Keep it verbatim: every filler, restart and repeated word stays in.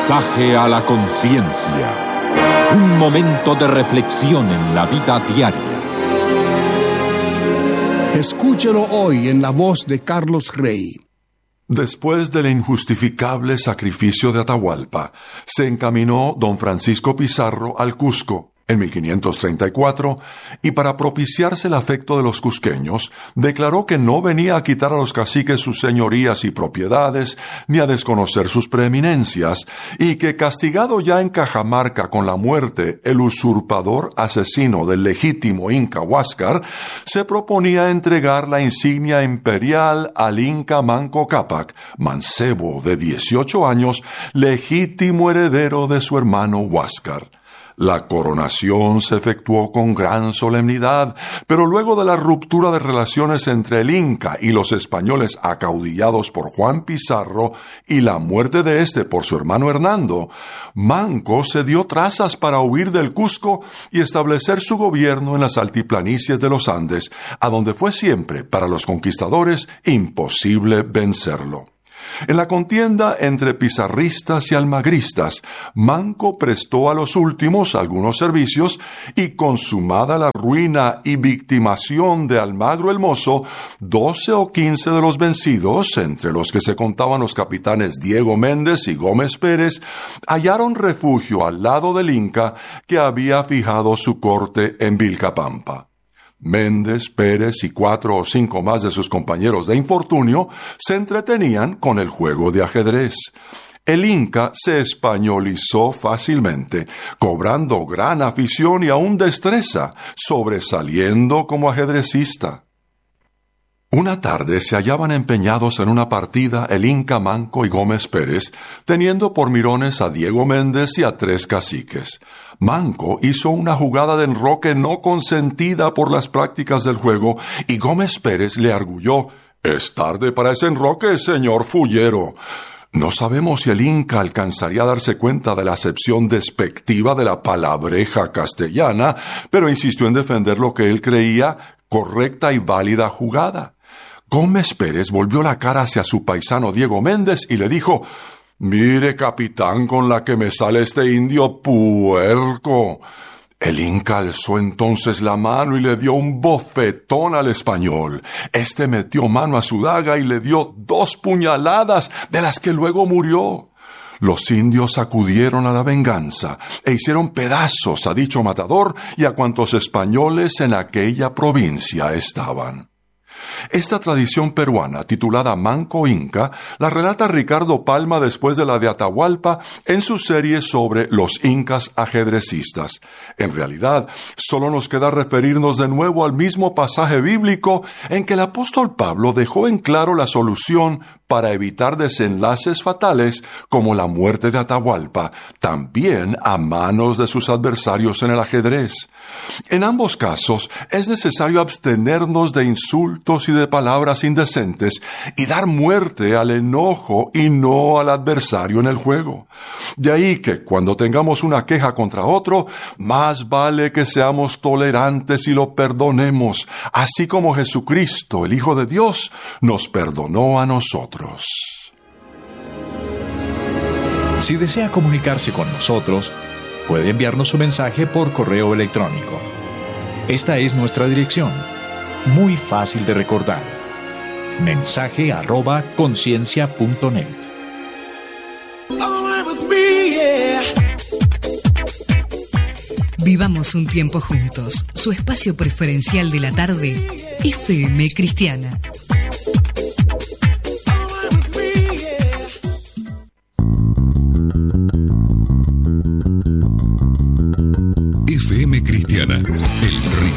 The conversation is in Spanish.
Mensaje a la conciencia. Un momento de reflexión en la vida diaria. Escúchelo hoy en la voz de Carlos Rey. Después del injustificable sacrificio de Atahualpa, se encaminó don Francisco Pizarro al Cusco en mil quinientos treinta y cuatro, y para propiciarse el afecto de los cusqueños, declaró que no venía a quitar a los caciques sus señorías y propiedades, ni a desconocer sus preeminencias, y que castigado ya en Cajamarca con la muerte el usurpador asesino del legítimo Inca Huáscar, se proponía entregar la insignia imperial al Inca Manco Cápac, mancebo de dieciocho años, legítimo heredero de su hermano Huáscar. La coronación se efectuó con gran solemnidad, pero luego de la ruptura de relaciones entre el Inca y los españoles acaudillados por Juan Pizarro y la muerte de éste por su hermano Hernando, Manco se dio trazas para huir del Cusco y establecer su gobierno en las altiplanicies de los Andes, a donde fue siempre, para los conquistadores, imposible vencerlo. En la contienda entre pizarristas y almagristas, Manco prestó a los últimos algunos servicios y, consumada la ruina y victimación de Almagro el Mozo, doce o quince de los vencidos, entre los que se contaban los capitanes Diego Méndez y Gómez Pérez, hallaron refugio al lado del Inca, que había fijado su corte en Vilcapampa. Méndez, Pérez y cuatro o cinco más de sus compañeros de infortunio se entretenían con el juego de ajedrez. El Inca se españolizó fácilmente, cobrando gran afición y aún destreza, sobresaliendo como ajedrecista. Una tarde se hallaban empeñados en una partida el Inca Manco y Gómez Pérez, teniendo por mirones a Diego Méndez y a tres caciques. Manco hizo una jugada de enroque no consentida por las prácticas del juego y Gómez Pérez le arguyó: «Es tarde para ese enroque, señor fullero». No sabemos si el Inca alcanzaría a darse cuenta de la acepción despectiva de la palabreja castellana, pero insistió en defender lo que él creía correcta y válida jugada. Gómez Pérez volvió la cara hacia su paisano Diego Méndez y le dijo: «Mire, capitán, con la que me sale este indio puerco». El Inca alzó entonces la mano y le dio un bofetón al español. Este metió mano a su daga y le dio dos puñaladas, de las que luego murió. Los indios acudieron a la venganza e hicieron pedazos a dicho matador y a cuantos españoles en aquella provincia estaban. Esta tradición peruana, titulada Manco Inca, la relata Ricardo Palma después de la de Atahualpa en su serie sobre los incas ajedrecistas. En realidad, solo nos queda referirnos de nuevo al mismo pasaje bíblico en que el apóstol Pablo dejó en claro la solución para evitar desenlaces fatales como la muerte de Atahualpa, también a manos de sus adversarios en el ajedrez. En ambos casos, es necesario abstenernos de insultos y de palabras indecentes y dar muerte al enojo y no al adversario en el juego. De ahí que, cuando tengamos una queja contra otro, más vale que seamos tolerantes y lo perdonemos, así como Jesucristo, el Hijo de Dios, nos perdonó a nosotros. Si desea comunicarse con nosotros, puede enviarnos su mensaje por correo electrónico. Esta es nuestra dirección, muy fácil de recordar: mensaje arroba conciencia punto net. Vivamos un tiempo juntos. Su espacio preferencial de la tarde, F M Cristiana. F M Cristiana, el